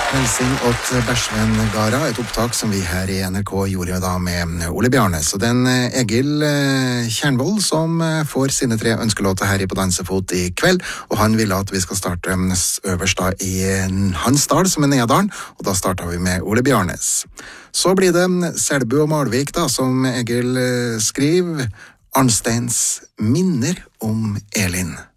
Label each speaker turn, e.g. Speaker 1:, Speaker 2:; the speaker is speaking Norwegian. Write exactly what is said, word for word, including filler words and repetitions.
Speaker 1: Helsing åt Bersven Gara, et opptak som vi her i N R K gjorde da med Ole Bjarnes. Og den Egil Kjernvold som får sine tre ønskelåter her i På Dansefot i kveld, og han ville at vi skal starte øverst da i Hansdal, som er Nedalen, og da starter vi med Ole Bjarnes. Så blir det Selbu og Malvik da, som Egil skriver, Arnsteins minner om Elin.